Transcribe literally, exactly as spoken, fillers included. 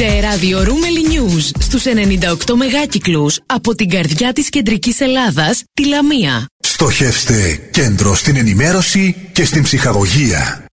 Ακούτε ραδιορούμελη News στους ενενήντα οκτώ μεγάκυκλους από την καρδιά της κεντρικής Ελλάδας, τη Λαμία. Στοχεύστε κέντρο στην ενημέρωση και στην ψυχαγωγία.